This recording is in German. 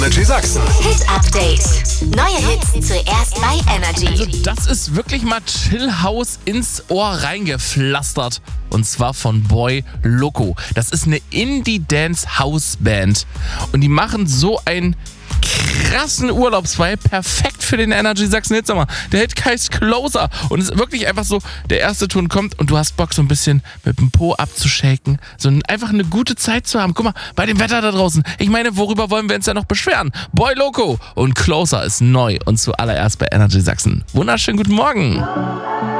Energy Sachsen. Hit Update. Neue Hits zuerst bei Energy. Also das ist wirklich mal Chill House ins Ohr reingepflastert. Und zwar von Boy Loco. Das ist eine Indie-Dance-House-Band. Und die machen so einen krassen Urlaubsvibe. Perfekt für den Energy Sachsen Hit Sommer. Der Hit heißt Closer. Und es ist wirklich einfach so, der erste Ton kommt und du hast Bock so ein bisschen mit dem Po abzushaken. So einfach eine gute Zeit zu haben. Guck mal, bei dem Wetter da draußen. Ich meine, worüber wollen wir uns ja noch beschweren? Boy Loco und Closer ist neu und zuallererst bei Energy Sachsen. Wunderschönen guten Morgen.